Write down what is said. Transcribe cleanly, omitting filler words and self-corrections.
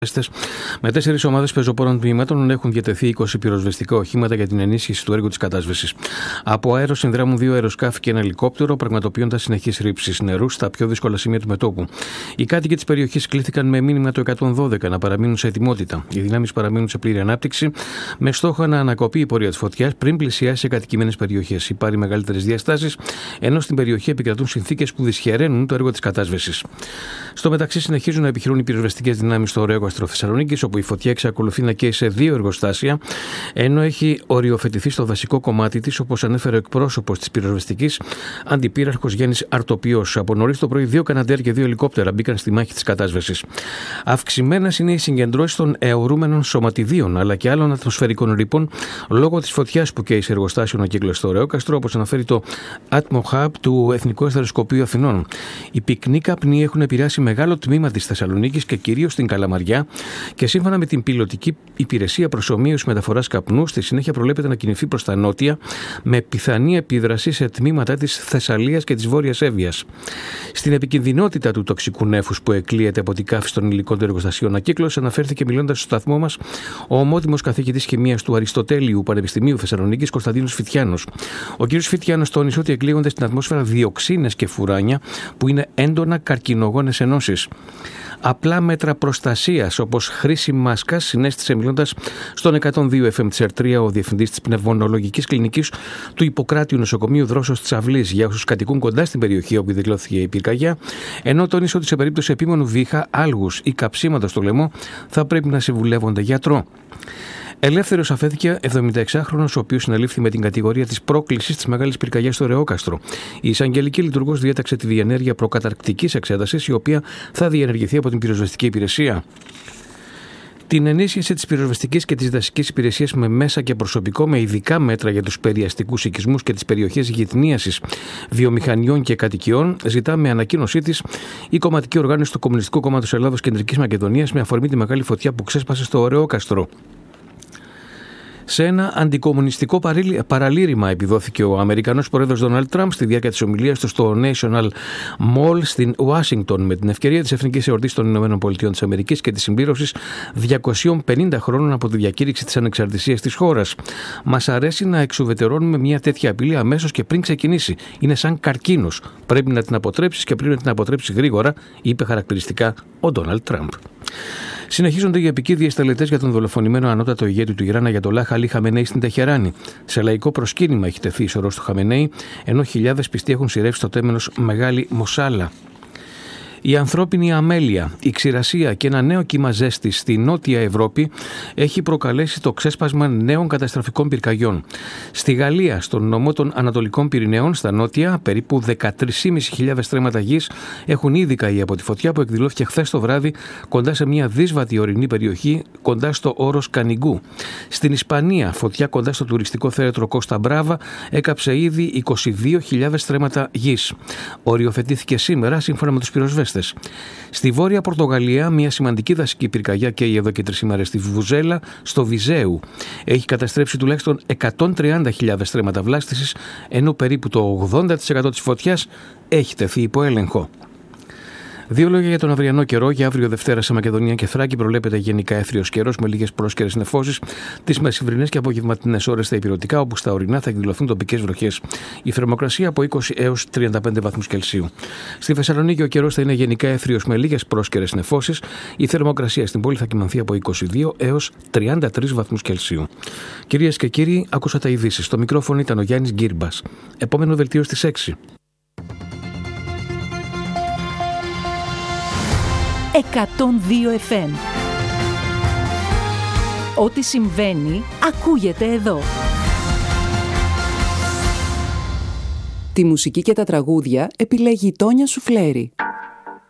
Με 4 ομάδες πεζοπόρων τμήματων έχουν διατεθεί 20 πυροσβεστικά οχήματα για την ενίσχυση του έργου της κατάσβεσης. Από αέρο συνδράμουν 2 αεροσκάφη και ένα ελικόπτερο, πραγματοποιώντας συνεχείς ρήψεις νερού στα πιο δύσκολα σημεία του μετώπου. Οι κάτοικοι της περιοχής κλήθηκαν με μήνυμα το 112 να παραμείνουν σε ετοιμότητα. Οι δυνάμεις παραμένουν σε πλήρη ανάπτυξη, με στόχο να ανακοπεί η πορεία της φωτιάς πριν πλησιάσει σε κατοικημένες περιοχές ή πάρει μεγαλύτερες διαστάσεις, ενώ στην περιοχή επικρατούν συνθήκες που δυσχεραίνουν το έργο της κατάσβεσης. Στο μεταξύ, συνεχίζουν να επιχειρούν οι πυροσβεστικές δυνάμεις στο Ρέοκαστρο Θεσσαλονίκης, όπου η φωτιά εξακολουθεί να καίει σε 2 εργοστάσια, ενώ έχει οριοθετηθεί στο δασικό κομμάτι της, όπως ανέφερε ο εκπρόσωπος της πυροσβεστικής, αντιπύραρχος Γιάννης Αρτοπιός. Από νωρίς το πρωί, 2 Καναντέρ και 2 ελικόπτερα μπήκαν στη μάχη της κατάσβεσης. Αυξημένες είναι οι συγκεντρώσεις των αιωρούμενων σωματιδίων αλλά και άλλων ατμοσφαιρικών ρήπων λόγω της φωτιάς που καίει σε εργοστάσιο ανακύκλωση στο Ρέοκαστρο, όπως αναφέρει το Atmo Hub του Εθνικού Αστεροσκοπείου Αθηνών. Οι πυκνοί καπνοί έχουν επηρεάσει μεγάλο τμήμα της Θεσσαλονίκης και κυρίως την Καλαμαριά, και σύμφωνα με την πιλωτική υπηρεσία προσομοίωσης μεταφοράς καπνού, στη συνέχεια προβλέπεται να κινηθεί προς τα νότια, με πιθανή επίδραση σε τμήματα της Θεσσαλίας και της Βόρειας Εύβοιας. Στην επικινδυνότητα του τοξικού νέφους που εκλείεται από την καύση των υλικών του εργοστασίου ανακύκλωσης, αναφέρθηκε μιλώντας στο σταθμό μας ο ομότιμος καθηγητής χημείας του Αριστοτέλειου Πανεπιστημίου Θεσσαλονίκης, Κωνσταντίνος Φιτιάνος. Ο κ. Φιτιάνος τόνισε ότι εκλείγονται στην ατμόσφαιρα διοξίνες και φουράνια που είναι έντονα καρκινογόνες ενώσεις. Απλά μέτρα προστασίας, όπως χρήση μάσκας, συνέστησε μιλώντας στον 102 FM της ΕΡΤ3 ο διευθυντής της πνευμονολογικής κλινικής του Ιπποκράτειου Νοσοκομείου Δρόσος της Αυλής για όσους κατοικούν κοντά στην περιοχή όπου δηλώθηκε η πυρκαγιά, ενώ τόνισε ότι σε περίπτωση επίμονου βήχα, άλγους ή καψίματος στο λαιμό θα πρέπει να συμβουλεύονται γιατρό. Ελεύθερος αφέθηκε 76χρονος, ο οποίος συνελήφθη με την κατηγορία της πρόκλησης της μεγάλης πυρκαγιάς στο Ρεόκαστρο. Η εισαγγελική λειτουργός διέταξε τη διενέργεια προκαταρκτικής εξέτασης, η οποία θα διενεργηθεί από την πυροσβεστική υπηρεσία. Την ενίσχυση της πυροσβεστικής και της δασικής υπηρεσίας με μέσα και προσωπικό, με ειδικά μέτρα για τους περιαστικούς οικισμούς και τις περιοχές γυτνίασης βιομηχανιών και κατοικιών, ζητά με ανακοίνωσή της η κομματική οργάνωση του Κομμουνιστικού Κόμματος Ελλάδος Κεντρικής Μακεδονίας, με αφορμή τη μεγάλη φωτιά που ξέσπασε στο Ρεόκαστρο. Σε ένα αντικομμουνιστικό παραλήρημα επιδόθηκε ο Αμερικανός πρόεδρος Ντόναλντ Τραμπ στη διάρκεια της ομιλίας του στο National Mall στην Ουάσιγκτον, με την ευκαιρία της Εθνικής Εορτής των ΗΠΑ και της συμπλήρωσης 250 χρόνων από τη διακήρυξη της ανεξαρτησίας της χώρας. Μας αρέσει να εξουδετερώνουμε μια τέτοια απειλή αμέσως και πριν ξεκινήσει. Είναι σαν καρκίνος. Πρέπει να την αποτρέψεις και πρέπει να την αποτρέψεις γρήγορα, είπε χαρακτηριστικά ο Ντόναλντ Τραμπ. Συνεχίζονται οι επικίδιες τελετές για τον δολοφονημένο ανώτατο ηγέτη του Ιράν Αγιατολάχ Αλί Χαμενέη στην Τεχεράνη. Σε λαϊκό προσκύνημα έχει τεθεί η σωρός του Χαμενέη, ενώ χιλιάδες πιστοί έχουν σειρεύσει στο τέμενος Μεγάλη Μοσάλα. Η ανθρώπινη αμέλεια, η ξηρασία και ένα νέο κύμα ζέστης στη Νότια Ευρώπη έχει προκαλέσει το ξέσπασμα νέων καταστροφικών πυρκαγιών. Στη Γαλλία, στον νομό των Ανατολικών Πυρηναίων, στα νότια, περίπου 13.500 στρέμματα γης έχουν ήδη καεί από τη φωτιά που εκδηλώθηκε χθες το βράδυ κοντά σε μια δύσβατη ορεινή περιοχή κοντά στο όρος Κανιγκού. Στην Ισπανία, φωτιά κοντά στο τουριστικό θέρετρο Κώστα Μπράβα έκαψε ήδη 22.000 στρέμματα γης. Οριοθετήθηκε σήμερα σύμφωνα με τους πυροσβέστες. Στη Βόρεια Πορτογαλία, μια σημαντική δασική πυρκαγιά καίει εδώ και 3 ημέρες στη Βουζέλα, στο Βιζέου. Έχει καταστρέψει τουλάχιστον 130.000 στρέμματα βλάστησης, ενώ περίπου το 80% της φωτιάς έχει τεθεί υπό έλεγχο. 2 λόγια για τον αυριανό καιρό. Για αύριο Δευτέρα σε Μακεδονία και Θράκη προβλέπεται γενικά έθριος καιρός με λίγες πρόσκαιρες νεφώσεις. Τις μεσημβρινές και απογευματινές ώρες στα ηπειρωτικά, όπου στα ορεινά θα εκδηλωθούν τοπικές βροχές. Η θερμοκρασία από 20 έως 35 βαθμούς Κελσίου. Στη Θεσσαλονίκη ο καιρός θα είναι γενικά έθριος με λίγες πρόσκαιρες νεφώσεις. Η θερμοκρασία στην πόλη θα κυμανθεί από 22 έως 33 βαθμούς Κελσίου. Κυρίες και κύριοι, άκουσατε ειδήσεις. Στο μικρόφωνο ήταν ο Γιάννης Γκίρμπας. Επόμενο δελτίο στις 6. 102 FM. Ό,τι συμβαίνει, ακούγεται εδώ. Τη μουσική και τα τραγούδια επιλέγει η Τόνια Σουφλέρη.